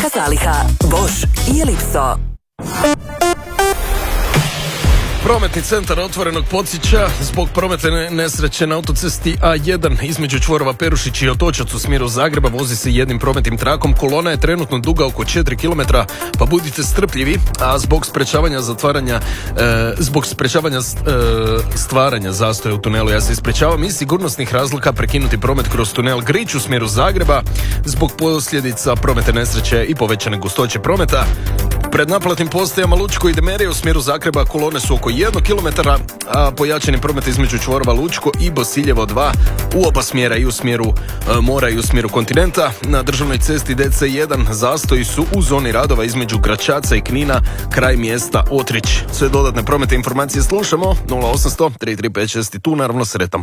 velika zaliha. Bosch i Ellipso. Prometni centar Otvorenog podsjeća zbog prometne nesreće na autocesti A1 između čvorova Perušić i Otočac u smjeru Zagreba vozi se jednim prometnim trakom. Kolona je trenutno duga oko 4 km, pa budite strpljivi, a zbog sprečavanja stvaranja zastoja u tunelu, ja se ispričavam, iz sigurnosnih razloga prekinuti promet kroz tunel Grič u smjeru Zagreba zbog posljedica prometne nesreće i povećane gustoće prometa. Pred naplatnim postajama Lučko i Demerije u smjeru Zagreba kolone su oko 1 km, a pojačani promet između čvorova Lučko i Bosiljevo 2 u oba smjera, i u smjeru mora i u smjeru kontinenta. Na državnoj cesti DC1 zastoji su u zoni radova između Gračaca i Knina kraj mjesta Otrić. Sve dodatne prometne informacije slušamo 0800 3356 i tu naravno sretan